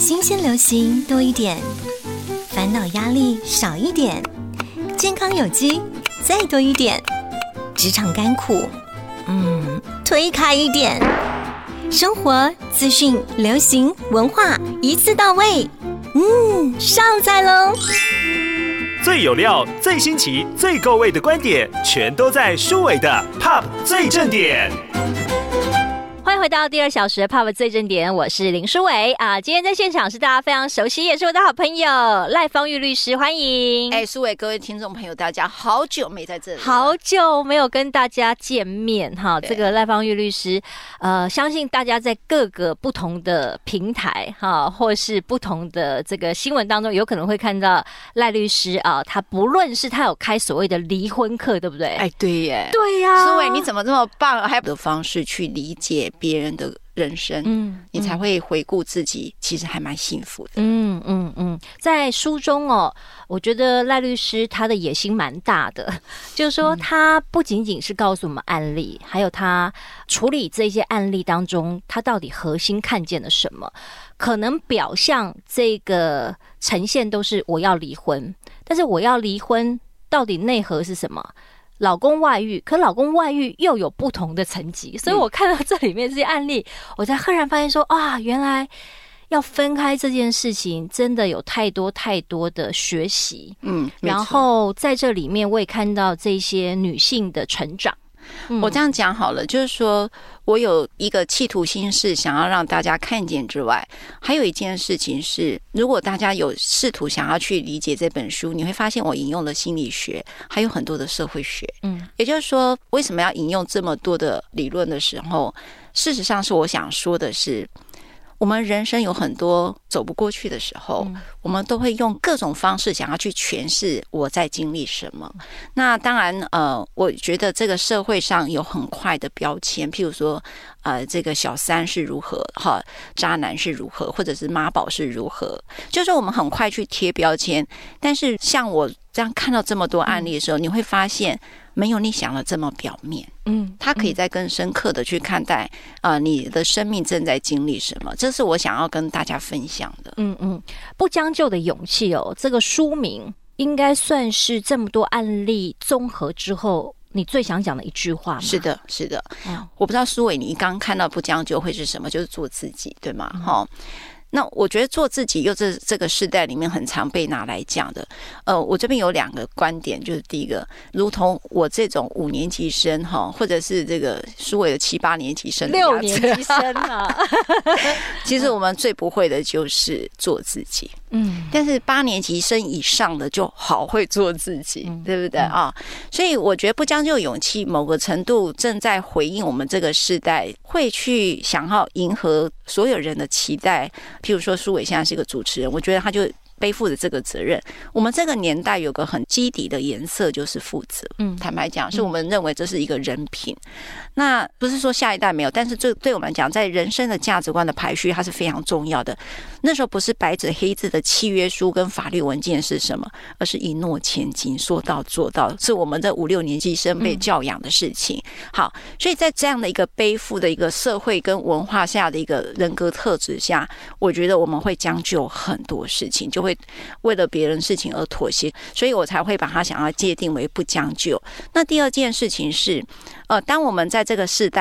新鲜流行多一点，烦恼压力少一点，健康有机再多一点，职场甘苦推开一点，生活资讯流行文化一次到位，上载喽！ 最有料、最新奇、最够味的观点，全都在舒伟的 Pop 最正点。 欢迎回到第二小时的 Pop 最正点，我是林舒伟啊。今天在现场是大家非常熟悉，也是我的好朋友赖芳玉律师，欢迎。 舒伟，各位听众朋友，大家好久没在这里， 好久没有跟大家见面哈。这个赖芳玉律师，相信大家在各个不同的平台哈，或是不同的这个新闻当中，有可能会看到赖律师啊，他不论是他有开所谓的离婚课，对不对？ 对耶， 对呀。 舒伟，你怎么这么棒？还有的方式去理解别人的人生，你才会回顾自己，其实还蛮幸福的。 在书中哦，我觉得赖律师他的野心蛮大的，就是说他不仅仅是告诉我们案例，还有他处理这些案例当中，他到底核心看见了什么？可能表象这个呈现都是我要离婚，但是我要离婚到底内核是什么？老公外遇，可老公外遇又有不同的层级，所以我看到这里面这些案例，我才赫然发现说啊，原来要分开这件事情真的有太多太多的学习。然后在这里面我也看到这些女性的成长。 我这样讲好了，就是说我有一个企图心是想要让大家看见之外，还有一件事情是，如果大家有试图想要去理解这本书，你会发现我引用了心理学，还有很多的社会学。也就是说，为什么要引用这么多的理论的时候，事实上是我想说的是，我们人生有很多走不过去的时候，我们都会用各种方式想要去诠释我在经历什么。那当然，我觉得这个社会上有很快的标签，譬如说，这个小三是如何，渣男是如何，或者是妈宝是如何，就是我们很快去贴标签。但是像我这样看到这么多案例的时候，你会发现没有你想的这么表面。他可以再更深刻的去看待你的生命正在经历什么，这是我想要跟大家分享的。 不将就的勇气哦，这个书名应该算是这么多案例综合之后你最想讲的一句话吗？ 是的，是的。我不知道舒伟你刚看到不将就会是什么，就是做自己，对吗？那我觉得做自己又这个世代里面很常被拿来讲的。我这边有两个观点，就是第一个，如同我这种5年级生或者是这个舒伟的7、8年级生的 6年级生啊， 其实我们最不会的就是做自己。但是8年级生以上的就好会做自己，对不对啊？所以我觉得不将就勇气，某个程度正在回应我们这个世代会去想要迎合所有人的期待。譬如说舒伟现在是一个主持人，我觉得他就背负着这个责任。我们这个年代有个很基底的颜色就是负责，坦白讲是我们认为这是一个人品。那不是说下一代没有，但是这对我们来讲，在人生的价值观的排序它是非常重要的。那时候不是白纸黑字的契约书跟法律文件是什么，而是一诺千金，说到做到，是我们这5、6年级生被教养的事情。好，所以在这样的一个背负的一个社会跟文化下的一个人格特质下，我觉得我们会将就很多事情，就会为了别人事情而妥协，所以我才会把它想要界定为不将就。那第二件事情是，当我们在这个世代